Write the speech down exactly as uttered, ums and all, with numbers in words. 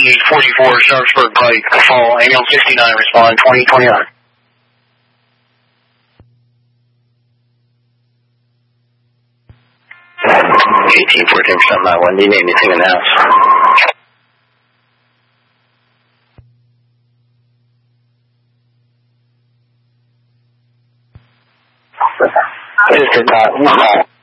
eighty-eight forty-four, Sharpsburg Pike, Fall, ambulance sixty-nine, respond, twenty twenty-nine. eighteen fourteen, something I one, do you need anything in the house? I just did not.